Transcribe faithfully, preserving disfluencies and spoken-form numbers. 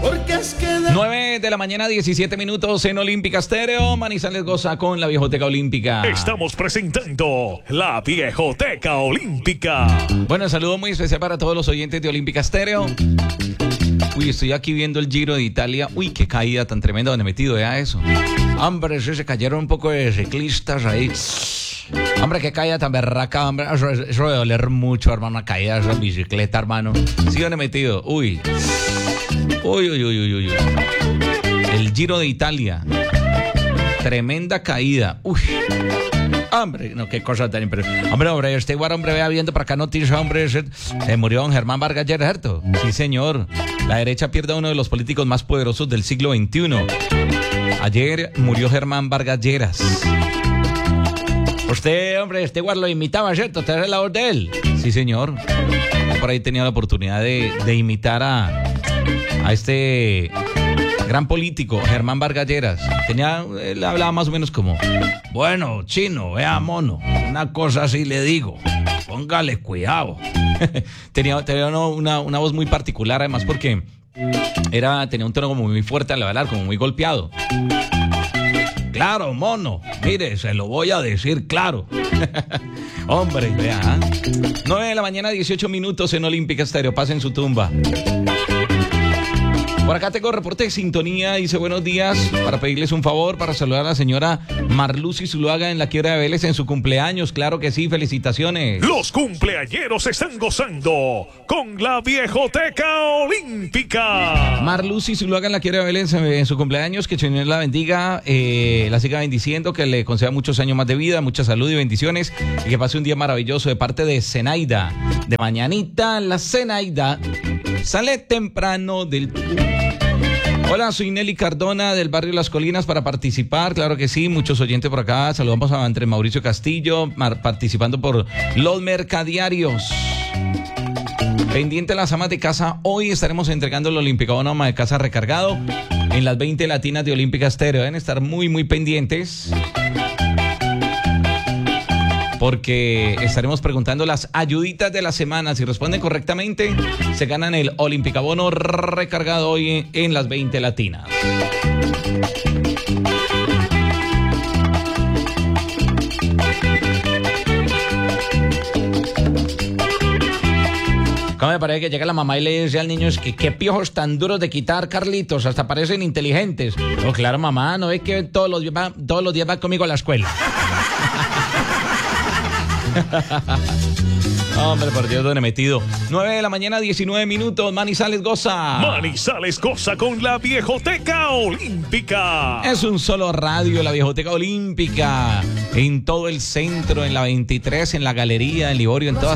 Porque es que de... nueve de la mañana, diecisiete minutos en Olímpica Estéreo. Manizales goza con la Viejoteca Olímpica. Estamos presentando la Viejoteca Olímpica. Bueno, saludo muy especial para todos los oyentes de Olímpica Estéreo. Uy, estoy aquí viendo el Giro de Italia. Uy, qué caída tan tremenda donde he metido, vea eso. Hombre, se cayeron un poco de ciclistas ahí. Hombre, qué caída tan berraca, hombre. Eso, eso de doler mucho, hermano, una caída de bicicleta, hermano. Sí, donde he metido. Uy. Uy, uy, uy, uy, uy. El Giro de Italia. Tremenda caída. Uy. Hombre, no, qué cosa tan impresionante. Hombre, hombre, este igual, hombre, vea viendo para acá noticias, hombre, se, se murió don Germán Vargas Lleras, ¿cierto? Sí, señor. La derecha pierde a uno de los políticos más poderosos del siglo veintiuno. Ayer murió Germán Vargas Lleras. Usted, hombre, este igual lo imitaba, ¿cierto? ¿Usted es la voz de él? Sí, señor. Yo por ahí tenía la oportunidad de, de imitar a, a este gran político, Germán Vargas Lleras. Tenía, él hablaba más o menos como: bueno, chino, vea mono, una cosa así le digo, póngale cuidado. tenía tenía una, una, una voz muy particular, además, porque era, tenía un tono como muy fuerte al hablar, como muy golpeado. Claro, mono, mire, se lo voy a decir claro. Hombre, vea. nueve de la mañana, dieciocho minutos en Olímpica Estéreo. Pasen su tumba. Por acá tengo reporte de sintonía, dice buenos días, para pedirles un favor, para saludar a la señora Marlucy Zuluaga en la Quiebra de Vélez en su cumpleaños. Claro que sí, felicitaciones. Los cumpleañeros están gozando con la Viejoteca Olímpica. Marlucy Zuluaga en la Quiebra de Vélez en su cumpleaños, que el Señor la bendiga, eh, la siga bendiciendo, que le conceda muchos años más de vida, mucha salud y bendiciones, y que pase un día maravilloso de parte de Zenaida. De mañanita, la Zenaida sale temprano del... Hola, soy Nelly Cardona del barrio Las Colinas para participar, claro que sí, muchos oyentes por acá, saludamos a Andrés Mauricio Castillo, participando por los mercadiarios. Pendiente las amas de casa, hoy estaremos entregando el Olimpicabono ama de casa recargado en las veinte latinas de Olímpica Estéreo, deben estar muy muy pendientes, porque estaremos preguntando las ayuditas de la semana. Si responden correctamente, se ganan el Olimpicabono recargado hoy en las veinte latinas. ¿Cómo me parece que llega la mamá y le dice al niño: es que qué piojos tan duros de quitar, Carlitos, hasta parecen inteligentes? Oh, claro, mamá, ¿no ve que todos los días va, todos los días va conmigo a la escuela? Hombre, por Dios, ¿dónde he metido? nueve de la mañana, diecinueve minutos. Manizales goza. Manizales goza con la Viejoteca Olímpica. Es un solo radio, la Viejoteca Olímpica. En todo el centro, en la veintitrés, en la galería, en Liborio, en todas